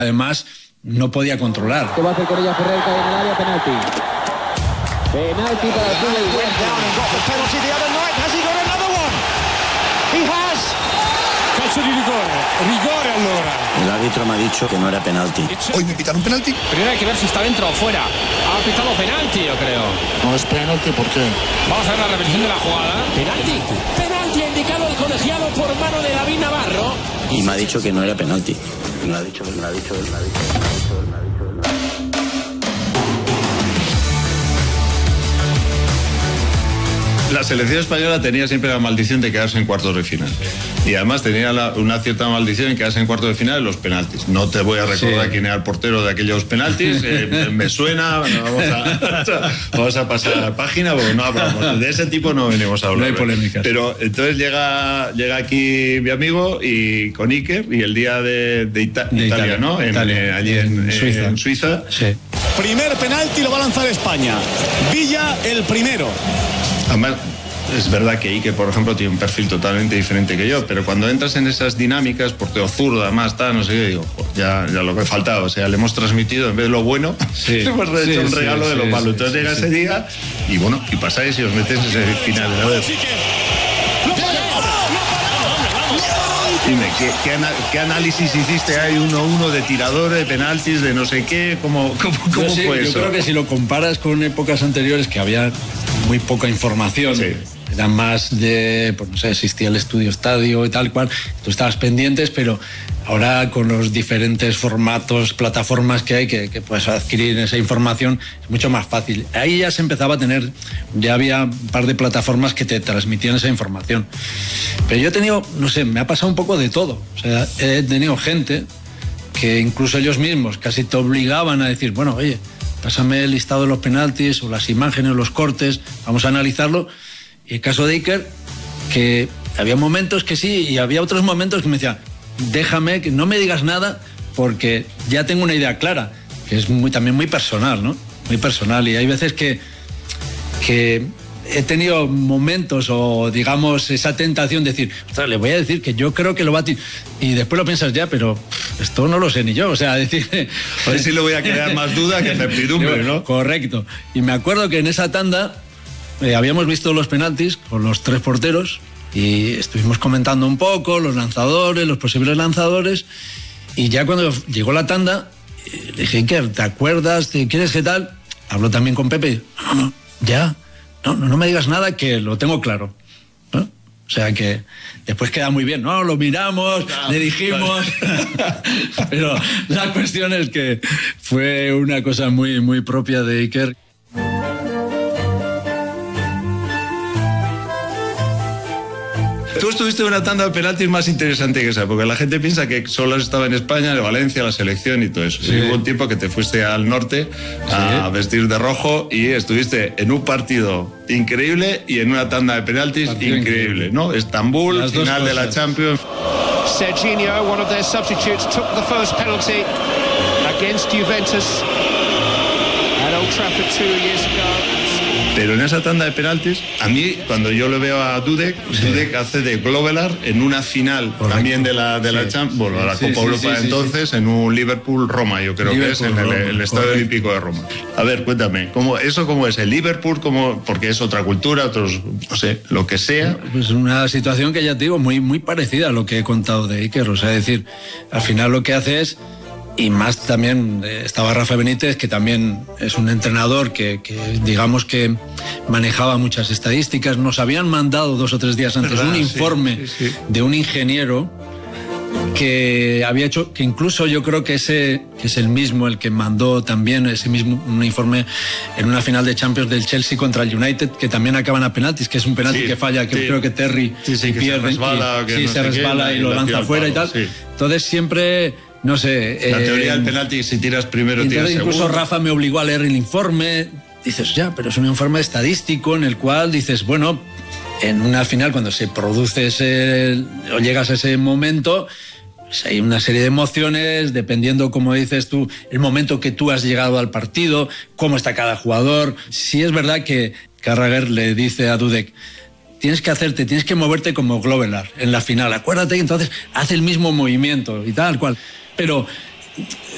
Además, no podía controlar. ¿Qué va a hacer con ella Ferrer? Cae en el área, penalti. Penalti para el club del Calcio di rigore allora. El árbitro me ha dicho que no era penalti. Hoy me pitaron penalti. Primero hay que ver si está dentro o fuera. Ha pitado penalti, yo creo. No es penalti, ¿por qué? Vamos a ver la repetición de la jugada. Penalti. Penalti indicado el colegiado por mano de David Navarro. Y me ha dicho que no era penalti. Me lo ha dicho. La selección española tenía siempre la maldición de quedarse en cuartos de final. Y además tenía una cierta maldición en quedarse en cuartos de final en los penaltis. No te voy a recordar quién era el portero de aquellos penaltis. Me suena. Bueno, vamos a pasar a la página porque no hablamos. De ese tipo no venimos a hablar. No hay polémicas. Pero entonces llega aquí mi amigo y con Iker y el día de Italia, ¿no? Allí en Suiza. Sí. Primer penalti lo va a lanzar España. Villa el primero. Además, es verdad que Iker, por ejemplo, tiene un perfil totalmente diferente que yo, pero cuando entras en esas dinámicas, portero zurdo, además, no sé qué, digo, ya lo que faltaba, o sea, le hemos transmitido, en vez de lo bueno, le hemos hecho un regalo de lo malo. Entonces llega ese día y bueno, y pasáis y os metéis en ese final. Dime, ¿qué análisis hiciste? ¿Hay 1-1 de tiradores, de penaltis, de no sé qué? ¿Cómo fue eso? Yo creo que si lo comparas con épocas anteriores que había muy poca información, era más de, pues no sé, existía el estudio estadio y tal cual, tú estabas pendientes, pero ahora con los diferentes formatos, plataformas que hay, que puedes adquirir esa información, es mucho más fácil. Ahí ya se empezaba a tener, ya había un par de plataformas que te transmitían esa información. Pero yo he tenido, no sé, me ha pasado un poco de todo. O sea, he tenido gente que incluso ellos mismos casi te obligaban a decir, bueno, oye, pásame el listado de los penaltis o las imágenes, los cortes, vamos a analizarlo. Y el caso de Iker, que había momentos que sí y había otros momentos que me decían, déjame, que no me digas nada porque ya tengo una idea clara, que es también muy personal, ¿no? Muy personal. Y hay veces que he tenido momentos o digamos esa tentación de decir, ostras, le voy a decir que yo creo que lo va a tirar, y después lo piensas ya, pero esto no lo sé ni yo, o sea, decir, a ver si le voy a crear más duda que certidumbre, ¿no? Correcto. Y me acuerdo que en esa tanda habíamos visto los penaltis con los tres porteros y estuvimos comentando un poco los lanzadores, los posibles lanzadores, y ya cuando llegó la tanda le dije, Iker, ¿te acuerdas? ¿Quieres qué tal? Habló también con Pepe. No, ya. No me digas nada, que lo tengo claro, ¿no? O sea que después queda muy bien, ¿no? Lo miramos, le dijimos, pero la cuestión es que fue una cosa muy, muy propia de Iker. Tú estuviste en una tanda de penaltis más interesante que esa, porque la gente piensa que solo estaba en España, en Valencia, la selección y todo eso. Sí. Y hubo un tiempo que te fuiste al norte a vestir de rojo y estuviste en un partido increíble y en una tanda de penaltis increíble, ¿no? Estambul, final de la Champions. Serginho, one of their substitutes, took the first penalty against Juventus at Old Trafford 2 years ago. Pero en esa tanda de penaltis, a mí, cuando yo le veo a Dudek hace de Glovelar en una final también de la Champions, bueno, la Copa Europa entonces, en un Liverpool-Roma, yo creo que es, en el Estadio Olímpico de Roma. A ver, cuéntame, ¿cómo es el Liverpool? Porque es otra cultura, otros, no sé, lo que sea. Pues una situación que ya te digo, muy, muy parecida a lo que he contado de Iker, o sea, es decir, al final lo que hace es, y más también estaba Rafa Benítez, que también es un entrenador que digamos que manejaba muchas estadísticas. Nos habían mandado 2 o 3 días antes un informe de un ingeniero que había hecho, que incluso yo creo que ese que es el mismo el que mandó también ese mismo un informe en una final de Champions del Chelsea contra el United, que también acaban a penaltis, que es un penalti que falla, que creo que Terry pierde, se resbala y lo lanza afuera y tal. Entonces siempre, no sé, la teoría del penalti, si tiras primero tiras segundo. Incluso Rafa me obligó a leer el informe. Dices, ya, pero es un informe estadístico en el cual dices, bueno, en una final cuando se produce o llegas a ese momento, pues hay una serie de emociones, dependiendo, como dices tú, el momento que tú has llegado al partido, cómo está cada jugador. Sí es verdad que Carragher le dice a Dudek, tienes que moverte como Glovelar en la final, acuérdate, y entonces hace el mismo movimiento y tal cual. Pero